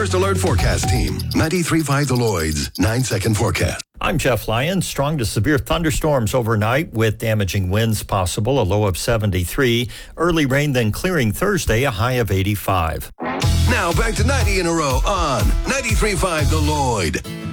First Alert Forecast Team, 93.5 The Lloyd's 9-second forecast. I'm Jeff Lyon. Strong to severe thunderstorms overnight with damaging winds possible, a low of 73. Early rain, then clearing Thursday, a high of 85. Now back to 90 in a row on 93.5 The Lloyd.